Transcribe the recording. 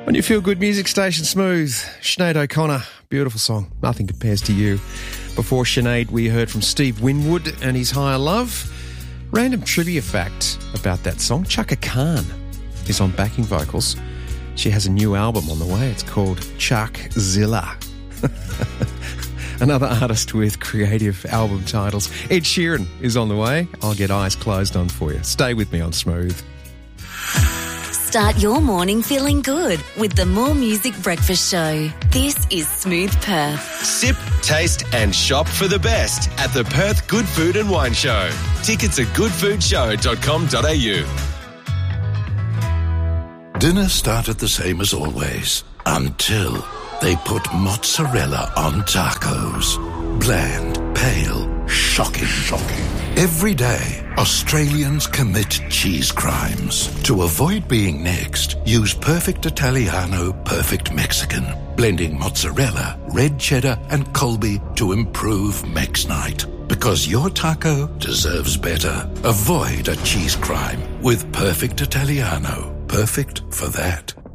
On your feel-good music station, Smooth, Sinead O'Connor, beautiful song, Nothing Compares to You. Before Sinead, we heard from Steve Winwood and his Higher Love. Random trivia fact about that song, Chaka Khan is on backing vocals. She has a new album on the way. It's called Chuckzilla. Another artist with creative album titles. Ed Sheeran is on the way. I'll get eyes closed on for you. Stay with me on Smooth. Start your morning feeling good with the More Music Breakfast Show. This is Smooth Perth. Sip, taste and shop for the best at the Perth Good Food and Wine Show. Tickets at goodfoodshow.com.au. Dinner started the same as always until they put mozzarella on tacos. Bland, pale, shocking. Every day, Australians commit cheese crimes. To avoid being next, use Perfect Italiano, Perfect Mexican, blending mozzarella, red cheddar and Colby to improve Mex Night. Because your taco deserves better. Avoid a cheese crime with Perfect Italiano. Perfect for that.